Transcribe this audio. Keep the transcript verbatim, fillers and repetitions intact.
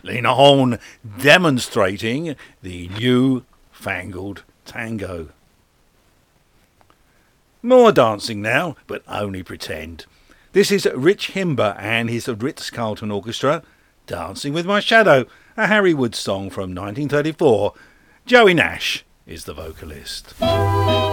Lena Horne demonstrating the new fangled tango. More dancing now, but only pretend. This is Rich Himber and his Ritz-Carlton Orchestra, Dancing with My Shadow, a Harry Wood song from nineteen thirty-four. Joey Nash is the vocalist.